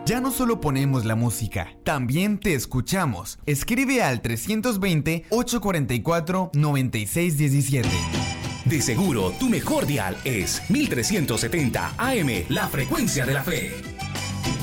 Ya no solo ponemos la música, también te escuchamos. Escribe al 320-844-9617. De seguro, tu mejor dial es 1370 AM, la frecuencia de la fe.